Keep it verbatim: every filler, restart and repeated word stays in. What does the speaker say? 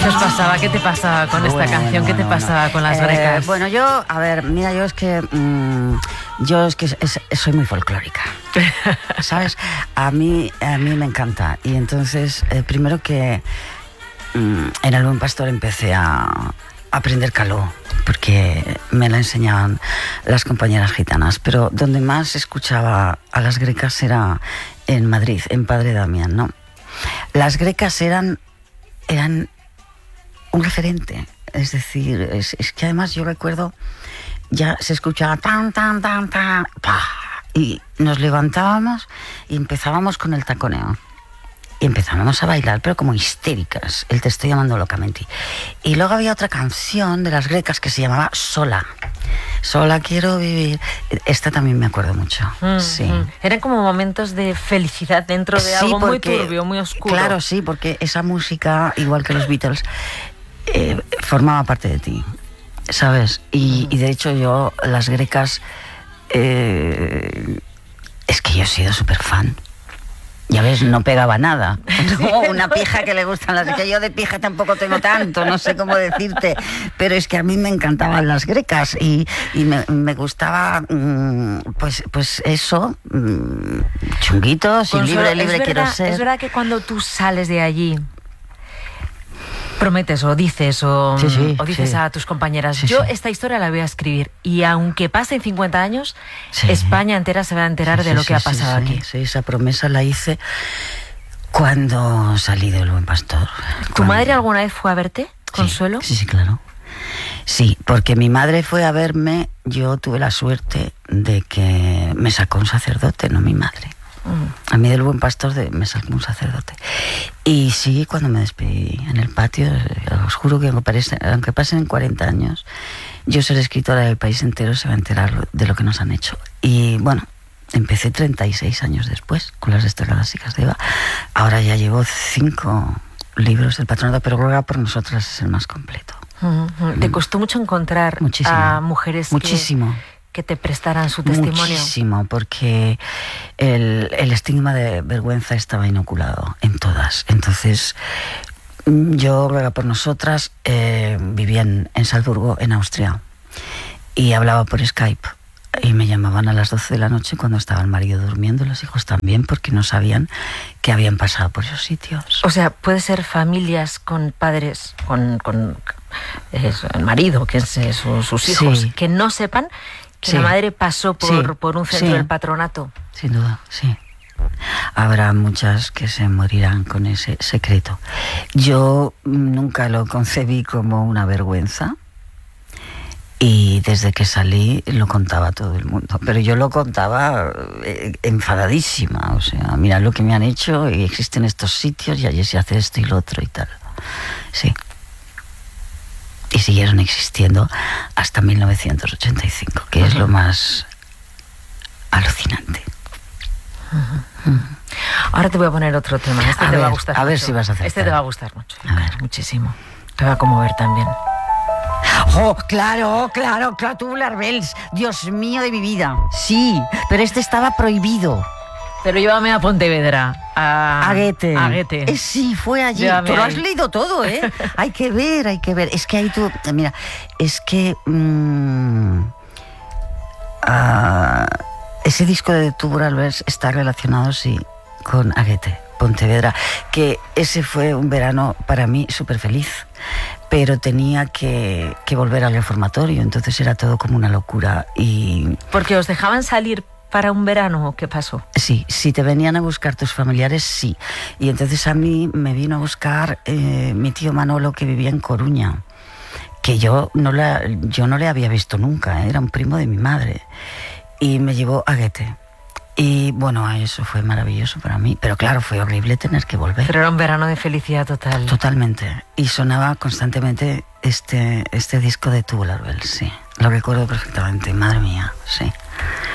¿Qué os pasaba? ¿Qué te pasaba con esta Bueno, canción? bueno, ¿Qué te bueno, pasaba bueno. con las Eh, grecas? Bueno, yo, a ver, mira, yo es que mmm, yo es que es, es, soy muy folclórica, ¿sabes? A mí, a mí me encanta. Y entonces, eh, primero que mmm, en el Buen Pastor empecé a aprender caló, porque me la enseñaban las compañeras gitanas, pero donde más escuchaba a las grecas era en Madrid, en Padre Damián, ¿no? Las grecas eran, eran un referente, es decir, es, es que además yo recuerdo, ya se escuchaba tan, tan, tan, tan, pa, y nos levantábamos y empezábamos con el taconeo. Y empezábamos a bailar, pero como histéricas. El Te estoy llamando locamente. Y luego había otra canción de las grecas que se llamaba Sola. Sola quiero vivir. Esta también me acuerdo mucho. Mm, sí. Mm. Eran como momentos de felicidad dentro de sí, algo porque, muy turbio, muy oscuro. Claro, sí, porque esa música, igual que los Beatles, eh, formaba parte de ti, ¿sabes? Y, mm. y de hecho yo, las grecas, eh, es que yo he sido súper fan. Ya ves, no pegaba nada. Como una pija que le gustan las... Que yo de pija tampoco tengo tanto, no sé cómo decirte. Pero es que a mí me encantaban las grecas y, y me, me gustaba, pues, pues eso, chunguitos y libre, libre verdad, quiero ser. Es verdad que cuando tú sales de allí, prometes o dices o, sí, sí, o dices sí. a tus compañeras, sí, yo sí. esta historia la voy a escribir y aunque pasen cincuenta años, sí. España entera se va a enterar sí, de lo sí, que ha sí, pasado sí, aquí. Sí, esa promesa la hice cuando salí del Buen Pastor. ¿Tu cuando... madre alguna vez fue a verte, Consuelo? Sí, sí, sí, claro. Sí, porque mi madre fue a verme, yo tuve la suerte de que me sacó un sacerdote, no mi madre. A mí del Buen Pastor de, me sacó un sacerdote. Y sí, cuando me despedí en el patio, os juro que aunque, parece, aunque pasen cuarenta años, yo seré escritora del país entero, se va a enterar de lo que nos han hecho. Y bueno, empecé treinta y seis años después con las Destacadásicas de Eva. Ahora ya llevo cinco libros del Patronato, pero Ruega por Nosotras es el más completo. Uh-huh. ¿Te costó mucho encontrar Muchísimo. a mujeres Muchísimo. que... que te prestaran su testimonio? Muchísimo, porque el, el estigma de vergüenza estaba inoculado en todas. Entonces, yo, Ruega por Nosotras, eh, vivía en, en Salzburgo, en Austria, y hablaba por Skype. Y me llamaban a las doce de la noche cuando estaba el marido durmiendo, los hijos también, porque no sabían que habían pasado por esos sitios. O sea, puede ser familias con padres, con, con eh, el marido, que es eh, su, sus hijos, sí. que no sepan que sí. la madre pasó por, sí. por un centro sí. del patronato. Sin duda, sí. Habrá muchas que se morirán con ese secreto. Yo nunca lo concebí como una vergüenza. Y desde que salí lo contaba a todo el mundo. Pero yo lo contaba eh, enfadadísima. O sea, mira lo que me han hecho y existen estos sitios y allí se hace esto y lo otro y tal. Sí. Y siguieron existiendo hasta mil novecientos ochenta y cinco, que uh-huh. es lo más alucinante. Uh-huh. Uh-huh. Ahora te voy a poner otro tema. Este a te ver, va a gustar A mucho. ver si vas a hacer. Este te va a gustar mucho. A ver. Muchísimo. Te va a conmover también. Oh, claro, claro, claro, Tubular Bells. Dios mío de mi vida. Sí, pero este estaba prohibido. Pero llévame a Pontevedra. A, a Goethe. A Goethe. Eh, sí, fue allí. Llévame tú lo ahí. has leído todo, ¿eh? Hay que ver, hay que ver. Es que ahí tú... Mira, es que... Mmm, uh, ese disco de Tubular Bells está relacionado, sí, con Goethe, Pontevedra. Que ese fue un verano para mí súper feliz. Pero tenía que, que volver al reformatorio, entonces era todo como una locura. Y ¿porque os dejaban salir para un verano o qué pasó? Sí, si te venían a buscar tus familiares, sí. Y entonces a mí me vino a buscar eh, mi tío Manolo, que vivía en Coruña, que yo no, la, yo no le había visto nunca, ¿eh? Era un primo de mi madre. Y me llevó a Goethe. Y bueno, eso fue maravilloso para mí. Pero claro, fue horrible tener que volver. Pero era un verano de felicidad total. Totalmente. Y sonaba constantemente este, este disco de Tubular Bells, sí. Lo recuerdo perfectamente, madre mía, sí.